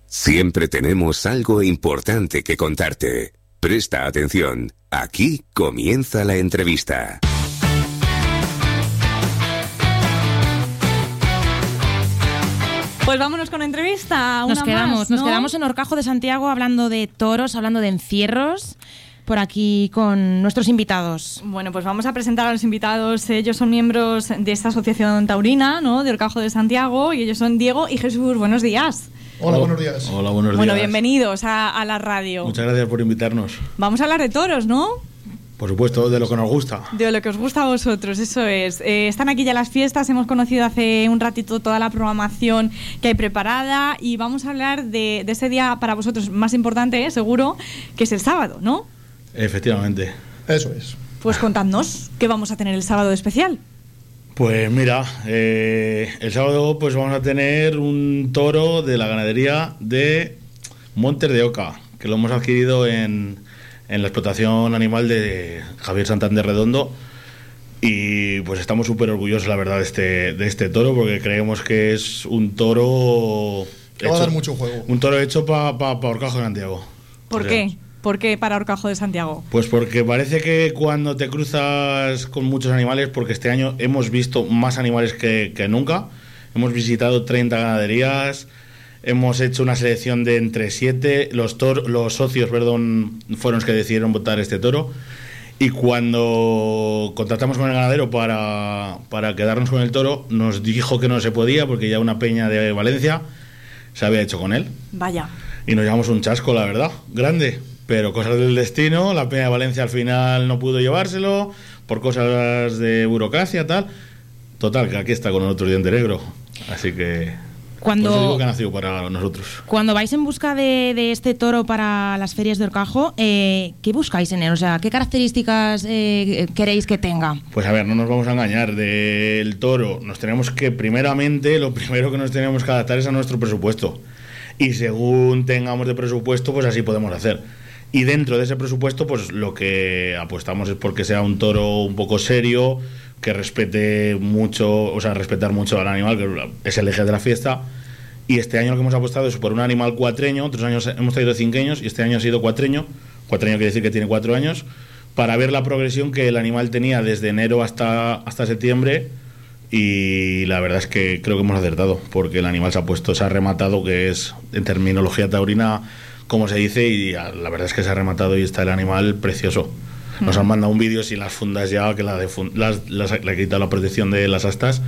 Siempre tenemos algo importante que contarte. Presta atención. Aquí comienza la entrevista. Pues vámonos con entrevista. Nos quedamos en Horcajo de Santiago hablando de toros, hablando de encierros. Por aquí con nuestros invitados. Bueno, pues vamos a presentar a los invitados. Ellos son miembros de esta asociación taurina, ¿no?, de Horcajo de Santiago, y ellos son Diego y Jesús. Buenos días. Hola, buenos días. Hola, buenos días. Bueno, bienvenidos a la radio. Muchas gracias por invitarnos. Vamos a hablar de toros, ¿no? Por supuesto, de lo que nos gusta. De lo que os gusta a vosotros, eso es. Están aquí ya las fiestas, hemos conocido hace un ratito toda la programación que hay preparada y vamos a hablar de ese día para vosotros más importante, seguro, que es el sábado, ¿no? Efectivamente. Eso es. Pues contadnos, ¿qué vamos a tener el sábado de especial? Pues mira, el sábado pues vamos a tener un toro de la ganadería de Montes de Oca, que lo hemos adquirido en la explotación animal de Javier Santander Redondo, y pues estamos súper orgullosos, la verdad, de este toro, porque creemos que es un toro que va a dar mucho juego. Un toro hecho para Horcajo de Santiago. ¿Por qué? ¿Por qué para Horcajo de Santiago? Pues porque parece que cuando te cruzas con muchos animales, porque este año hemos visto más animales que nunca, hemos visitado 30 ganaderías, hemos hecho una selección de entre 7, los socios, fueron los que decidieron votar este toro, y cuando contactamos con el ganadero para quedarnos con el toro, nos dijo que no se podía porque ya una peña de Valencia se había hecho con él. Vaya. Y nos llevamos un chasco, la verdad, grande. Pero cosas del destino, la Peña de Valencia al final no pudo llevárselo, por cosas de burocracia, tal. Total, que aquí está con otro diente negro. Así que por eso digo que ha nacido para nosotros. Cuando vais en busca de este toro para las ferias de Horcajo, ¿qué buscáis en él? O sea, ¿qué características queréis que tenga? Pues a ver, no nos vamos a engañar. Del toro nos tenemos que, primeramente, lo primero que nos tenemos que adaptar es a nuestro presupuesto. Y según tengamos de presupuesto, pues así podemos hacer. Y dentro de ese presupuesto, pues lo que apostamos es porque sea un toro un poco serio, que respete mucho, o sea, respetar mucho al animal, que es el eje de la fiesta. Y este año lo que hemos apostado es por un animal cuatreño. Otros años hemos traído cinqueños y este año ha sido cuatreño. Cuatreño quiere decir que tiene 4 años, para ver la progresión que el animal tenía desde enero hasta septiembre. Y la verdad es que creo que hemos acertado, porque el animal se ha rematado, que es en terminología taurina como se dice, y la verdad es que se ha rematado y está el animal precioso. Nos han mandado un vídeo sin las fundas ya, que le ha quitado la protección de las astas.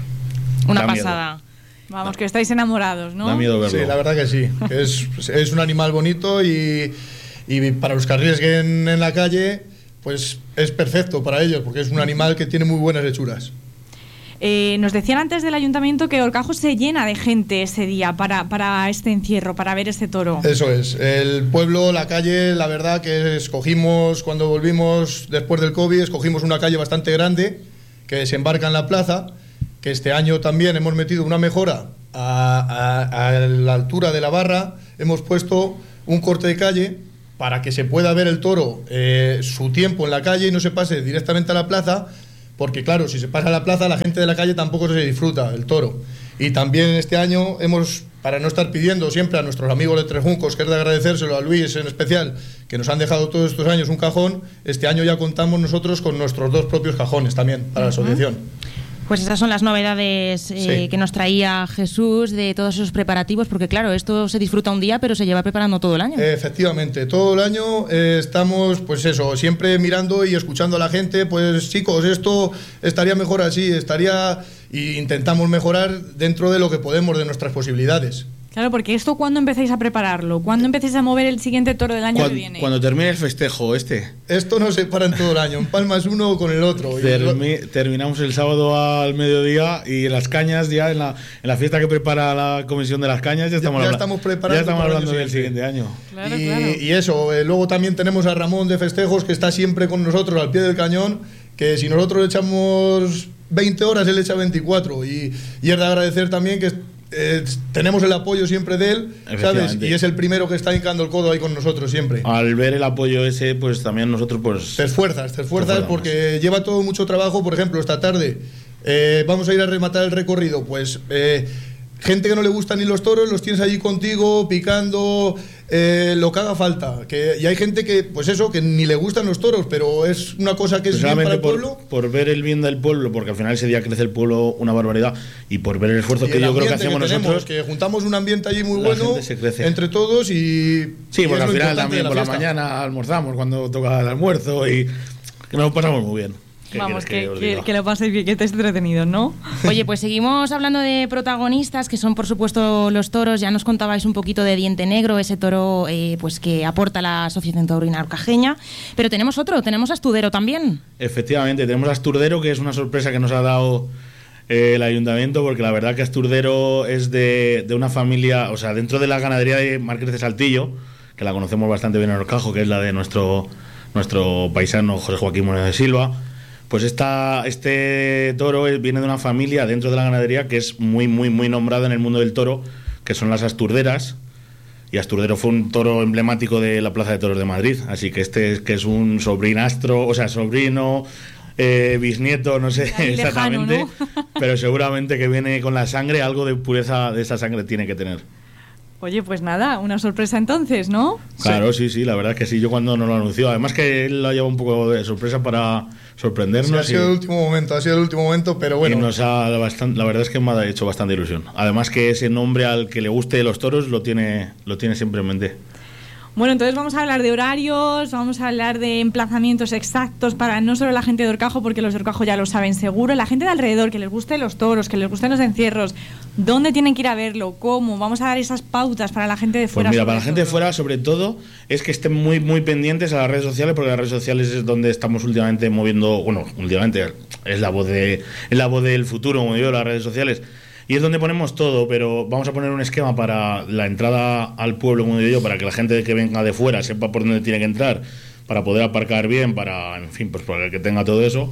Una pasada. Vamos, que estáis enamorados, ¿no? Da miedo verlo. Sí, la verdad que sí. Es un animal bonito y para los que arriesguen en la calle, pues es perfecto para ellos, porque es un animal que tiene muy buenas hechuras. Nos decían antes del ayuntamiento que Horcajo se llena de gente ese día para este encierro, para ver este toro. Eso es. El pueblo, la calle, la verdad que escogimos, cuando volvimos después del COVID, escogimos una calle bastante grande que desembarca en la plaza, que este año también hemos metido una mejora a la altura de la barra. Hemos puesto un corte de calle para que se pueda ver el toro su tiempo en la calle y no se pase directamente a la plaza. Porque claro, si se pasa a la plaza, la gente de la calle tampoco se disfruta el toro. Y también este año para no estar pidiendo siempre a nuestros amigos de Tres Juncos, que es de agradecérselo a Luis en especial, que nos han dejado todos estos años un cajón, este año ya contamos nosotros con nuestros 2 propios cajones también para la asociación. Pues esas son las novedades que nos traía Jesús de todos esos preparativos, porque claro, esto se disfruta un día, pero se lleva preparando todo el año. Efectivamente, todo el año estamos, pues eso, siempre mirando y escuchando a la gente, pues chicos, esto estaría mejor así, y intentamos mejorar dentro de lo que podemos, de nuestras posibilidades. Claro, porque esto, ¿cuándo empezáis a prepararlo? ¿Cuándo empezáis a mover el siguiente toro del año que viene? Cuando termine el festejo Esto no se para en todo el año, empalmas uno con el otro. Terminamos el sábado al mediodía y en las cañas, ya en la fiesta que prepara la comisión de las cañas, ya estamos hablando del siguiente año. Claro, y eso, luego también tenemos a Ramón de Festejos, que está siempre con nosotros al pie del cañón, que si nosotros le echamos 20 horas, él echa 24. Y es de agradecer también que tenemos el apoyo siempre de él, ¿sabes? Y es el primero que está hincando el codo ahí con nosotros siempre. Al ver el apoyo ese, pues también nosotros pues... Te esfuerzas porque lleva todo mucho trabajo. Por ejemplo, esta tarde vamos a ir a rematar el recorrido, pues gente que no le gustan ni los toros, los tienes allí contigo, picando, lo que haga falta. Y hay gente que, pues eso, que ni le gustan los toros, pero es una cosa que es bien para el pueblo. Por ver el bien del pueblo, porque al final ese día crece el pueblo una barbaridad, y por ver el esfuerzo que yo creo que hacemos nosotros. Que juntamos un ambiente allí muy bueno entre todos y. Sí, porque al final también por la mañana almorzamos cuando toca el almuerzo y que nos pasamos muy bien. Vamos, que lo paséis bien, que estéis entretenidos, ¿no? Oye, pues seguimos hablando de protagonistas, que son por supuesto los toros. Ya nos contabais un poquito de Diente Negro, ese toro pues que aporta la Asociación Taurina Orcajeña. Pero tenemos a Astudero también. Efectivamente, tenemos a Astudero, que es una sorpresa que nos ha dado el ayuntamiento, porque la verdad que Astudero es de una familia, o sea, dentro de la ganadería de Márquez de Saltillo, que la conocemos bastante bien en Orcajo, que es la de nuestro paisano José Joaquín Moreno de Silva. Pues este toro viene de una familia dentro de la ganadería que es muy, muy, muy nombrada en el mundo del toro, que son las Asturderas. Y Asturdero fue un toro emblemático de la Plaza de Toros de Madrid. Así que que es un sobrinastro, o sea, sobrino, bisnieto, no sé exactamente, lejano, ¿no? Pero seguramente que viene con la sangre, algo de pureza de esa sangre tiene que tener. Oye, pues nada, una sorpresa entonces, ¿no? Claro, sí, la verdad es que sí, yo cuando nos lo anunció, además que él lo lleva un poco de sorpresa para sorprendernos. Sí, ha sido el último momento, pero bueno. Y la verdad es que me ha hecho bastante ilusión. Además que ese nombre al que le guste los toros lo tiene siempre en mente. Bueno, entonces vamos a hablar de horarios, vamos a hablar de emplazamientos exactos para no solo la gente de Orcajo, porque los de Orcajo ya lo saben seguro, la gente de alrededor, que les gusten los toros, que les gusten los encierros, dónde tienen que ir a verlo, cómo, vamos a dar esas pautas para la gente de fuera. Pues mira, para la gente de fuera, sobre todo, es que estén muy, muy pendientes a las redes sociales, porque las redes sociales es donde estamos últimamente moviendo, últimamente es la voz del futuro, como digo, las redes sociales. Y es donde ponemos todo, pero vamos a poner un esquema para la entrada al pueblo, como digo yo, para que la gente que venga de fuera sepa por dónde tiene que entrar, para poder aparcar bien, en fin, pues para que tenga todo eso.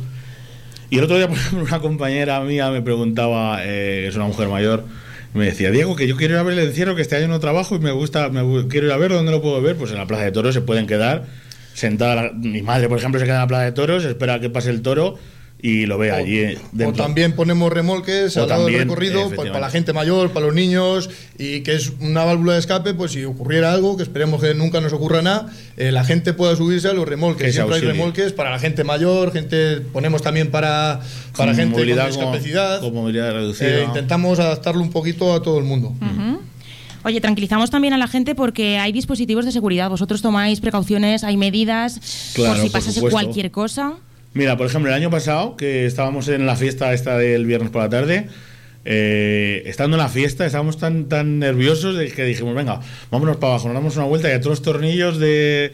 Y el otro día, por ejemplo, una compañera mía me preguntaba, es una mujer mayor, me decía, Diego, que yo quiero ir a ver el encierro, que este año no trabajo y quiero ir a ver, ¿dónde lo puedo ver? Pues en la Plaza de Toros se pueden quedar sentada. Mi madre, por ejemplo, se queda en la Plaza de Toros, espera a que pase el toro y lo ve allí dentro. O también ponemos remolques al lado del recorrido, pues para la gente mayor, para los niños, y que es una válvula de escape, pues si ocurriera algo, que esperemos que nunca nos ocurra nada, la gente pueda subirse a los remolques. Siempre hay remolques para la gente mayor, ponemos también para gente con discapacidad, con movilidad reducida. Intentamos adaptarlo un poquito a todo el mundo. Uh-huh. Oye, tranquilizamos también a la gente porque hay dispositivos de seguridad. Vosotros tomáis precauciones, hay medidas, por si pasase cualquier cosa. Mira, por ejemplo, el año pasado, que estábamos en la fiesta esta del viernes por la tarde, estando en la fiesta, estábamos tan nerviosos de que dijimos, venga, vámonos para abajo, nos damos una vuelta y a todos los tornillos de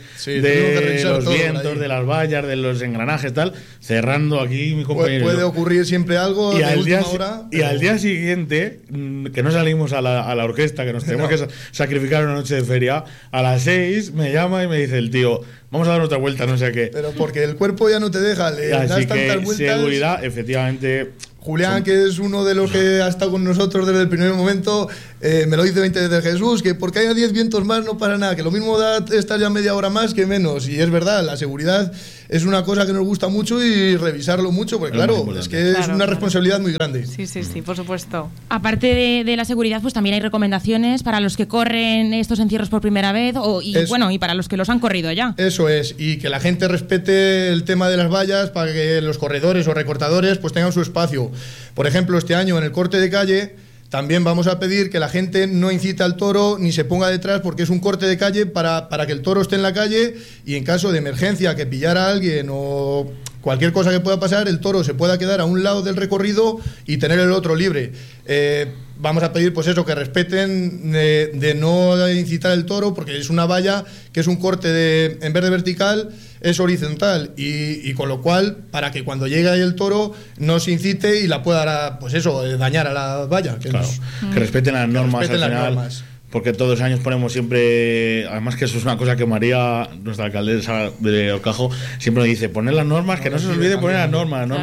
los vientos, de las vallas, de los engranajes, tal, cerrando aquí mi compañero. Puede ocurrir siempre algo de última hora. Y al día siguiente, que no salimos a la orquesta, que nos tenemos que sacrificar una noche de feria, a las 6 me llama y me dice el tío, vamos a dar otra vuelta, no sé qué. Pero porque el cuerpo ya no te deja, le das tantas vueltas. Seguridad, efectivamente. Julián, que es uno de los que ha estado con nosotros desde el primer momento, me lo dice 20 veces Jesús, que porque haya 10 vientos más no para nada, que lo mismo da estar ya media hora más que menos. Y es verdad, la seguridad es una cosa que nos gusta mucho y revisarlo mucho, porque claro, es que es una responsabilidad muy grande. Sí, por supuesto. Aparte de la seguridad, pues también hay recomendaciones para los que corren estos encierros por primera vez y para los que los han corrido ya. Eso es, y que la gente respete el tema de las vallas para que los corredores o recortadores pues tengan su espacio. Por ejemplo, este año en el corte de calle también vamos a pedir que la gente no incite al toro ni se ponga detrás, porque es un corte de calle para que el toro esté en la calle y en caso de emergencia, que pillara a alguien o cualquier cosa que pueda pasar, el toro se pueda quedar a un lado del recorrido y tener el otro libre. Vamos a pedir pues eso, que respeten de no incitar el toro, porque es una valla que es un corte en vez de vertical es horizontal y con lo cual para que cuando llegue ahí el toro no se incite y la pueda pues eso, dañar a la valla. Que respeten las normas al final. Porque todos los años ponemos siempre, además que eso es una cosa que María, nuestra alcaldesa de Orcajo, siempre nos dice, poner las normas, que no se os olvide poner las normas. Claro.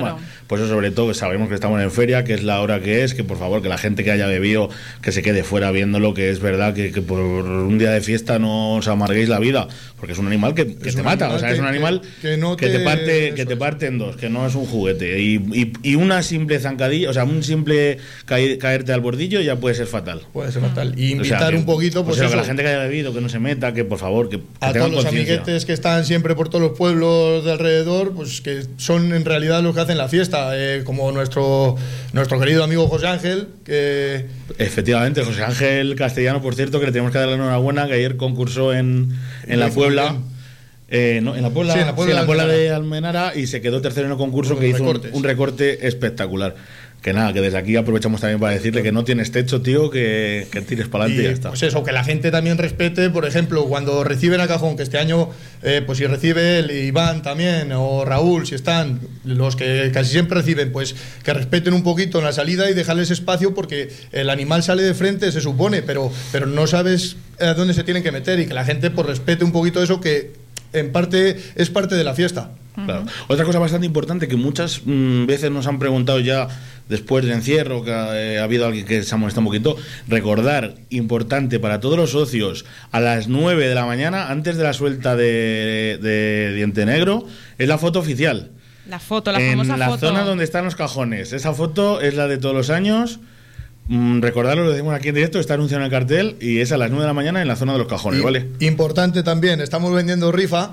Pues eso, sobre todo, sabemos que estamos en feria, que es la hora que es, que por favor, que la gente que haya bebido, que se quede fuera viéndolo, que es verdad que por un día de fiesta no os amarguéis la vida, porque es un animal que te mata, o sea, es un animal que te parte en dos, que no es un juguete. Y una simple zancadilla, o sea, un simple caerte al bordillo ya puede ser fatal. Puede ser fatal. Y invitar un poquito, pues que la gente que haya bebido, que no se meta, que por favor, que a todos los amiguetes que están siempre por todos los pueblos de alrededor, pues que son en realidad los que hacen la fiesta, como nuestro querido amigo José Ángel, que... Efectivamente, José Ángel Castellano, por cierto, que le tenemos que dar la enhorabuena, que ayer concursó en la Puebla. En la Puebla de Almenara, y se quedó tercero en el concurso, que hizo un recorte espectacular. Que nada, que desde aquí aprovechamos también para decirle que no tienes techo, tío, que tires para adelante y ya está. Pues eso, que la gente también respete, por ejemplo, cuando reciben a cajón, que este año, pues si recibe el Iván también, o Raúl, si están, los que casi siempre reciben, pues que respeten un poquito en la salida y dejarles espacio, porque el animal sale de frente, se supone, pero no sabes a dónde se tienen que meter, y que la gente pues respete un poquito eso, que en parte es parte de la fiesta. Claro. Otra cosa bastante importante que muchas veces nos han preguntado ya después del encierro, que ha habido alguien que se ha molestado un poquito, recordar, importante para todos los socios, a las 9 de la mañana, antes de la suelta de Diente Negro, es la foto oficial. La famosa foto. En la zona donde están los cajones. Esa foto es la de todos los años. Recordarlo, lo decimos aquí en directo, está anunciado en el cartel, y es a las 9 de la mañana en la zona de los cajones, ¿vale? Importante también, estamos vendiendo rifa,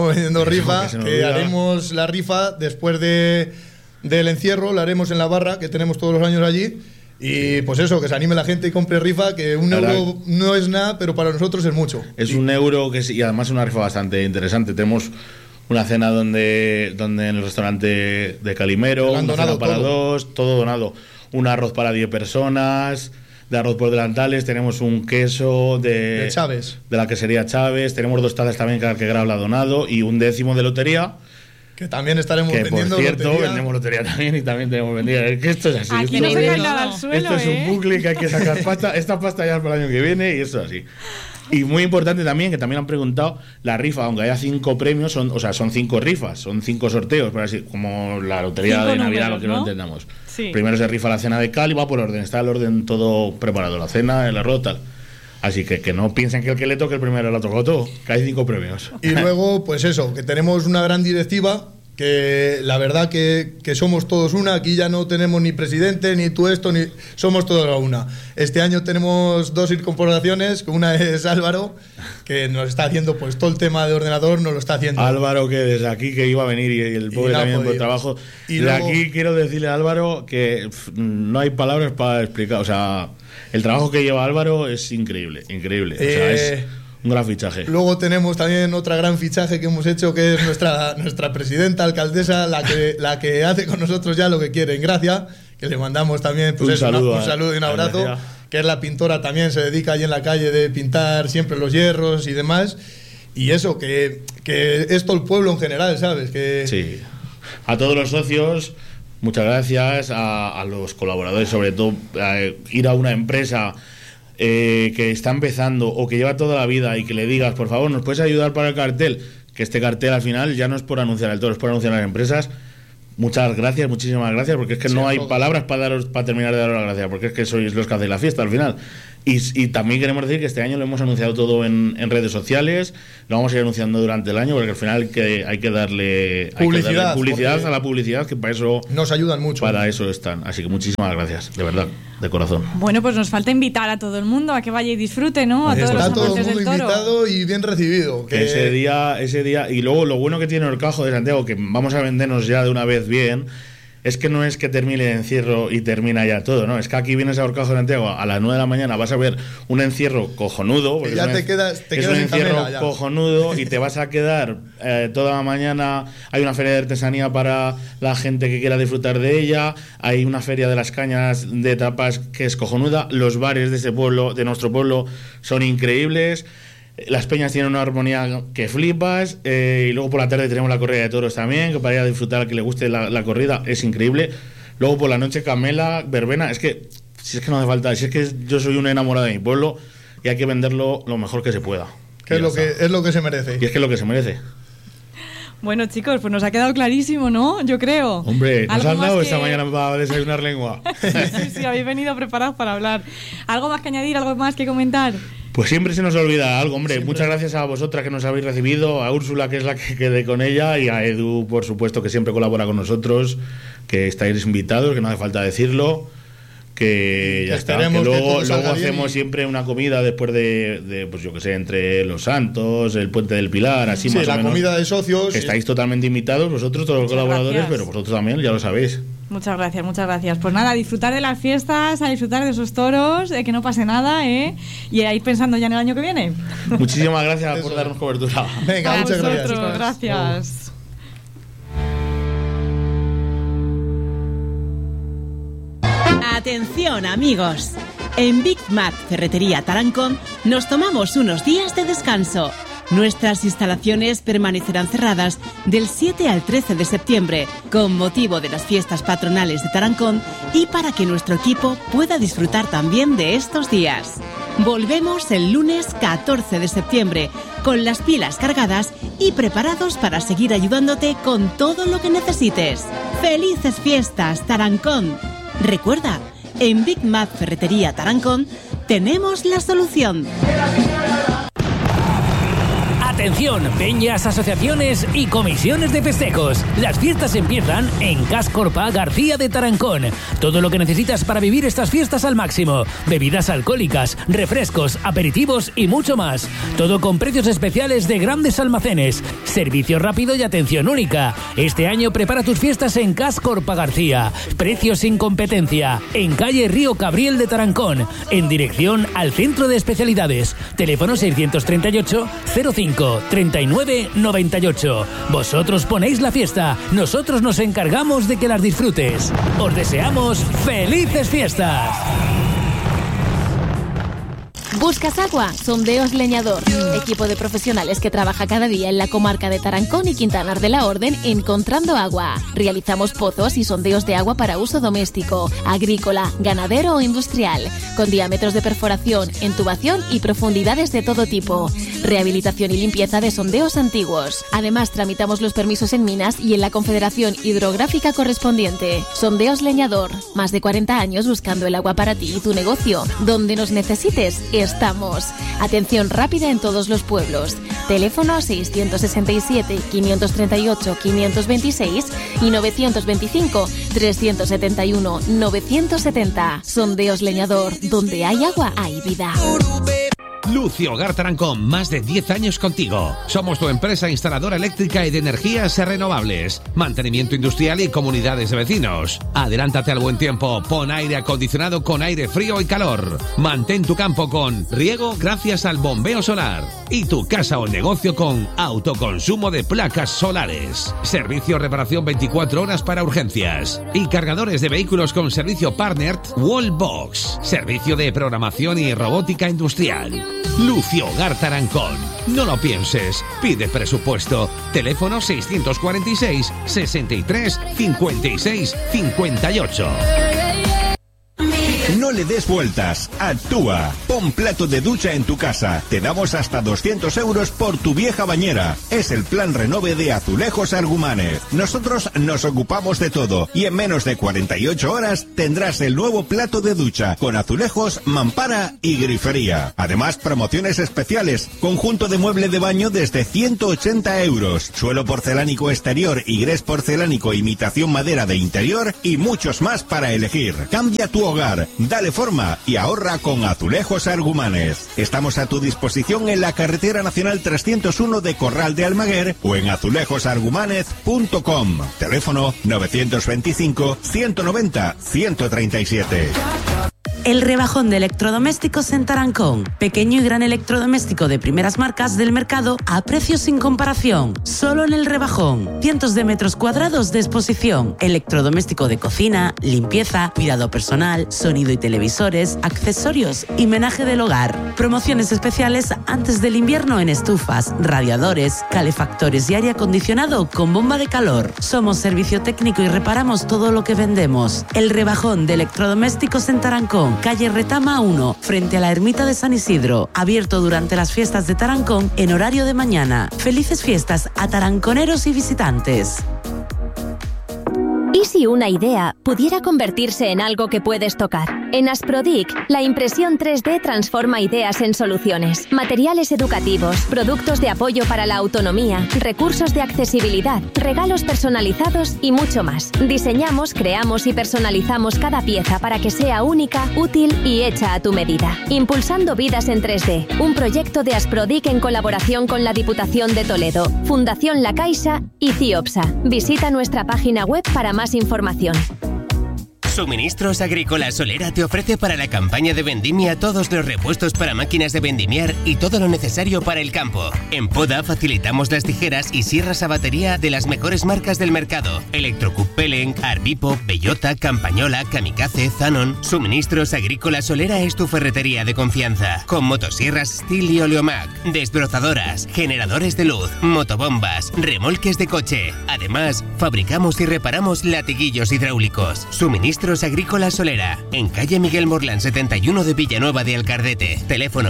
que haremos la rifa después del encierro, la haremos en la barra, que tenemos todos los años allí, y pues eso, que se anime la gente y compre rifa, que un euro no es nada, pero para nosotros es mucho. Es un euro, y además es una rifa bastante interesante. Tenemos una cena donde en el restaurante de Calimero, una cena para dos, todo donado. Un arroz para 10 personas, de arroz por delantales, tenemos un queso de Chávez, de la quesería Chávez, tenemos 2 tazas también que Grau ha donado, y un 10º de lotería, que también estaremos vendiendo. Por cierto, vendemos lotería también, y también tenemos vendida. Es que esto es así. Aquí no se cae nada al suelo, esto es un bucle que hay que sacar pasta. Esta pasta ya es para el año que viene, y esto es así. Y muy importante también, que también han preguntado, la rifa, aunque haya 5 premios, son 5 rifas, son 5 sorteos, por así, como la lotería de Navidad, lo que no entendamos. Sí. Primero se rifa la cena de cal y va por orden, está el orden todo preparado, la cena, el arroz, tal. Así que no piensen que el que le toque el primero lo ha tocado todo, que hay 5 premios. Y luego, pues eso, que tenemos una gran directiva, que la verdad que somos todos una. Aquí ya no tenemos ni presidente, ni tú esto, ni somos todos a una. Este año tenemos 2 incorporaciones, una es Álvaro, que nos está haciendo pues todo el tema de ordenador, nos lo está haciendo. Álvaro, que desde aquí que iba a venir, y el pobre también por trabajo. Y de aquí quiero decirle a Álvaro que no hay palabras para explicar, o sea, el trabajo que lleva Álvaro es increíble, o sea, es un gran fichaje. Luego tenemos también otra gran fichaje que hemos hecho, que es nuestra presidenta, alcaldesa, la que hace con nosotros ya lo que quiere, en Gracia, que le mandamos también pues un saludo y un abrazo, que es la pintora también, se dedica allí en la calle de pintar siempre los hierros y demás, y eso, que es todo el pueblo en general, ¿sabes? Sí, a todos los socios, muchas gracias, a los colaboradores, sobre todo, ir a una empresa que está empezando o que lleva toda la vida, y que le digas, por favor, ¿nos puedes ayudar para el cartel? Que este cartel al final ya no es por anunciar el toro, es por anunciar las empresas. Muchas gracias, muchísimas gracias, porque es que no hay palabras para terminar de daros las gracias, porque es que sois los que hacéis la fiesta al final. Y también queremos decir que este año lo hemos anunciado todo en redes sociales, lo vamos a ir anunciando durante el año, porque al final hay que darle publicidad a la publicidad, que para eso nos ayudan mucho. Para eso están. Así que muchísimas gracias, de verdad, de corazón. Bueno, pues nos falta invitar a todo el mundo a que vaya y disfrute, ¿no? A todos los amantes del toro. Está todo el mundo invitado y bien recibido. Que ese día, y luego lo bueno que tiene Horcajo de Santiago, que vamos a vendernos ya de una vez bien, es que no es que termine el encierro y termina ya todo, ¿no? Es que aquí vienes a Horcajo de Santiago a las 9 de la mañana, vas a ver un encierro cojonudo. Y ya te quedas un encierro cojonudo, y te vas a quedar toda la mañana. Hay una feria de artesanía para la gente que quiera disfrutar de ella, hay una feria de las cañas de tapas que es cojonuda, los bares de ese pueblo, de nuestro pueblo, son increíbles. Las peñas tienen una armonía que flipas, y luego por la tarde tenemos la corrida de toros también, que para ir a disfrutar, a que le guste la corrida, es increíble. Luego por la noche camela, verbena, si es que no hace falta, si es que yo soy un enamorado de mi pueblo, y hay que venderlo lo mejor que se pueda. Es lo que se merece. Y es que es lo que se merece. Bueno, chicos, pues nos ha quedado clarísimo, ¿no? Yo creo. Hombre, nos han dado esta mañana para desayunar lengua. Sí, habéis venido preparados para hablar. ¿Algo más que añadir, algo más que comentar? Pues siempre se nos olvida algo, hombre. Siempre. Muchas gracias a vosotras que nos habéis recibido, a Úrsula, que es la que quedé con ella, y a Edu, por supuesto, que siempre colabora con nosotros, que estáis invitados, que no hace falta decirlo, que ya está. Que luego hacemos siempre una comida después de pues yo que sé, entre Los Santos, el Puente del Pilar, así más o menos. Sí, la comida de socios. Estáis totalmente invitados, vosotros, todos los colaboradores, pero vosotros también, ya lo sabéis. Muchas gracias, muchas gracias. Pues nada, a disfrutar de las fiestas, a disfrutar de esos toros, que no pase nada, y a ir pensando ya en el año que viene. Muchísimas gracias por darnos cobertura. Venga, a muchas vosotros, gracias. Atención, amigos. En Big Mac Ferretería Tarancón nos tomamos unos días de descanso. Nuestras instalaciones permanecerán cerradas del 7 al 13 de septiembre con motivo de las fiestas patronales de Tarancón y para que nuestro equipo pueda disfrutar también de estos días. Volvemos el lunes 14 de septiembre con las pilas cargadas y preparados para seguir ayudándote con todo lo que necesites. ¡Felices fiestas, Tarancón! Recuerda, en Big Mac Ferretería Tarancón tenemos la solución. Atención, peñas, asociaciones y comisiones de festejos. Las fiestas empiezan en Cascorpa García de Tarancón. Todo lo que necesitas para vivir estas fiestas al máximo. Bebidas alcohólicas, refrescos, aperitivos y mucho más. Todo con precios especiales de grandes almacenes. Servicio rápido y atención única. Este año prepara tus fiestas en Cascorpa García. Precios sin competencia. En calle Río Cabriel de Tarancón. En dirección al Centro de Especialidades. Teléfono 638 05 39 98. Vosotros ponéis la fiesta, nosotros nos encargamos de que las disfrutes. Os deseamos felices fiestas. ¿Buscas agua? Sondeos Leñador. Equipo de profesionales que trabaja cada día en la comarca de Tarancón y Quintanar de la Orden encontrando agua. Realizamos pozos y sondeos de agua para uso doméstico, agrícola, ganadero o industrial, con diámetros de perforación, entubación y profundidades de todo tipo. Rehabilitación y limpieza de sondeos antiguos. Además, tramitamos los permisos en minas y en la Confederación Hidrográfica correspondiente. Sondeos Leñador. Más de 40 años buscando el agua para ti y tu negocio. Donde nos necesites, estamos. Atención rápida en todos los pueblos. Teléfono 667 538 526 y 925 371 970. Sondeos Leñador. Donde hay agua, hay vida. Lucio Hogar Tarancón, más de 10 años contigo. Somos tu empresa instaladora eléctrica y de energías renovables, mantenimiento industrial y comunidades de vecinos. Adelántate al buen tiempo, pon aire acondicionado con aire frío y calor. Mantén tu campo con riego gracias al bombeo solar y tu casa o negocio con autoconsumo de placas solares. Servicio reparación 24 horas para urgencias y cargadores de vehículos con servicio partner Wallbox. Servicio de programación y robótica industrial. Lucio Hogar Tarancón. No lo pienses. Pide presupuesto. Teléfono 646 63 56 58. No le des vueltas, actúa. Pon plato de ducha en tu casa. Te damos hasta 200 euros por tu vieja bañera. Es el plan renove de Azulejos Argumánez. Nosotros nos ocupamos de todo y en menos de 48 horas tendrás el nuevo plato de ducha con azulejos, mampara y grifería. Además, promociones especiales. Conjunto de mueble de baño desde 180 euros. Suelo porcelánico exterior y grés porcelánico imitación madera de interior y muchos más para elegir. Cambia tu hogar. Dale forma y ahorra con Azulejos Argumánez. Estamos a tu disposición en la carretera nacional 301 de Corral de Almaguer o en azulejosargumanez.com. Teléfono 925 190 137. El rebajón de electrodomésticos en Tarancón. Pequeño y gran electrodoméstico de primeras marcas del mercado a precios sin comparación. Solo en el rebajón. Cientos de metros cuadrados de exposición. Electrodoméstico de cocina, limpieza, cuidado personal, sonido y televisores, accesorios y menaje del hogar. Promociones especiales antes del invierno en estufas, radiadores, calefactores y aire acondicionado con bomba de calor. Somos servicio técnico y reparamos todo lo que vendemos. El rebajón de electrodomésticos en Tarancón. calle Retama 1, frente a la ermita de San Isidro. Abierto durante las fiestas de Tarancón en horario de mañana. Felices fiestas a taranconeros y visitantes. ¿Y si una idea pudiera convertirse en algo que puedes tocar? En Asprodic, la impresión 3D transforma ideas en soluciones. Materiales educativos, productos de apoyo para la autonomía, recursos de accesibilidad, regalos personalizados y mucho más. Diseñamos, creamos y personalizamos cada pieza para que sea única, útil y hecha a tu medida. Impulsando vidas en 3D, un proyecto de Asprodic en colaboración con la Diputación de Toledo, Fundación La Caixa y CIOPSA. Visita nuestra página web para más información. Suministros Agrícola Solera te ofrece para la campaña de vendimia todos los repuestos para máquinas de vendimiar y todo lo necesario para el campo. En Poda facilitamos las tijeras y sierras a batería de las mejores marcas del mercado: Electrocup Peleng, Arbipo, Bellota, Campañola, Kamikaze, Zanon. Suministros Agrícola Solera es tu ferretería de confianza, con motosierras Stihl y Oleomac, desbrozadoras, generadores de luz, motobombas, remolques de coche. Además, fabricamos y reparamos latiguillos hidráulicos. Suministros Agrícola Solera, en calle Miguel Morlán 71 de Villanueva de Alcardete. Teléfono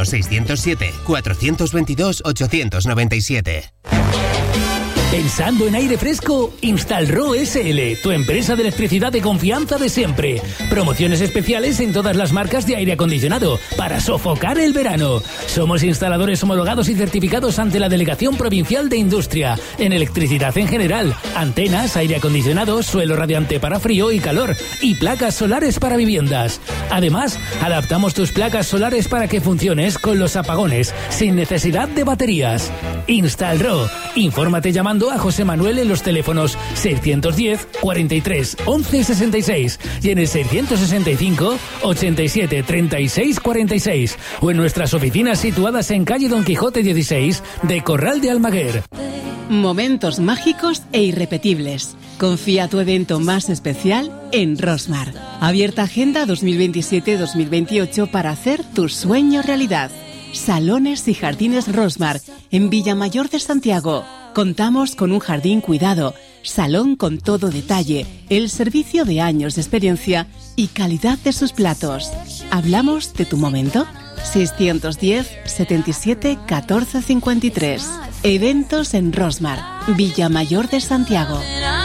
607-422-897. ¿Pensando en aire fresco? Instalro SL, tu empresa de electricidad de confianza de siempre. Promociones especiales en todas las marcas de aire acondicionado para sofocar el verano. Somos instaladores homologados y certificados ante la Delegación Provincial de Industria en electricidad en general, antenas, aire acondicionado, suelo radiante para frío y calor y placas solares para viviendas. Además, adaptamos tus placas solares para que funciones con los apagones sin necesidad de baterías. Instalro. Infórmate llamando a José Manuel en los teléfonos 610 43 11 66 y en el 665 87 36 46 o en nuestras oficinas situadas en calle Don Quijote 16 de Corral de Almaguer. Momentos mágicos e irrepetibles. Confía tu evento más especial en Rosmar. Abierta agenda 2027-2028 para hacer tu sueño realidad. Salones y Jardines Rosmar en Villamayor de Santiago. Contamos con un jardín cuidado, salón con todo detalle, el servicio de años de experiencia y calidad de sus platos. ¿Hablamos de tu momento? 610 77 14 53. Eventos en Rosmar, Villamayor de Santiago.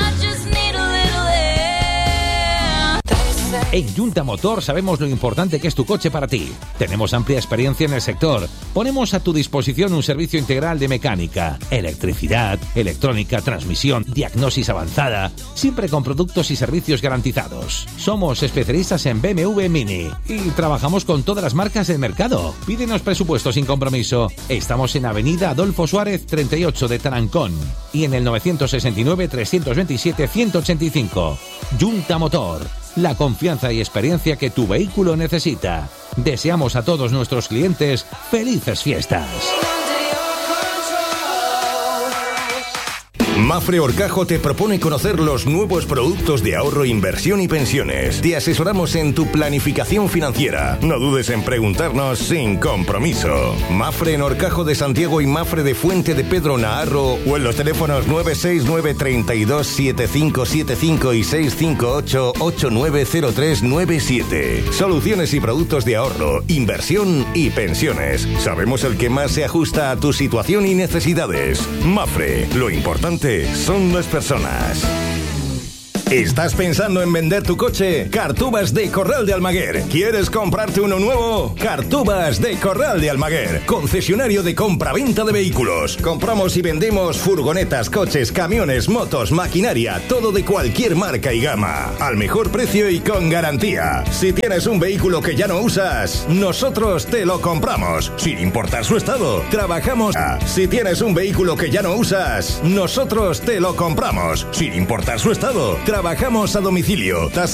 En Junta Motor sabemos lo importante que es tu coche para ti. Tenemos amplia experiencia en el sector. Ponemos a tu disposición un servicio integral de mecánica, electricidad, electrónica, transmisión, diagnosis avanzada, siempre con productos y servicios garantizados. Somos especialistas en BMW Mini y trabajamos con todas las marcas del mercado. Pídenos presupuesto sin compromiso. Estamos en Avenida Adolfo Suárez 38 de Tarancón y en el 969 327 185. Junta Motor. La confianza y experiencia que tu vehículo necesita. Deseamos a todos nuestros clientes felices fiestas. Mapfre Orcajo te propone conocer los nuevos productos de ahorro, inversión y pensiones. Te asesoramos en tu planificación financiera. No dudes en preguntarnos sin compromiso. Mapfre en Orcajo de Santiago y Mapfre de Fuente de Pedro Naharro o en los teléfonos 969 32 7575 y 658 890397. Soluciones y productos de ahorro, inversión y pensiones. Sabemos el que más se ajusta a tu situación y necesidades. Mapfre, lo importante son las personas. ¿Estás pensando en vender tu coche? Cartubas de Corral de Almaguer. ¿Quieres comprarte uno nuevo? Cartubas de Corral de Almaguer, concesionario de compra-venta de vehículos. Compramos y vendemos furgonetas, coches, camiones, motos, maquinaria, todo de cualquier marca y gama, al mejor precio y con garantía. Si tienes un vehículo que ya no usas, nosotros te lo compramos, sin importar su estado. Trabajamos. Si tienes un vehículo que ya no usas, nosotros te lo compramos, sin importar su estado. Trabajamos a domicilio.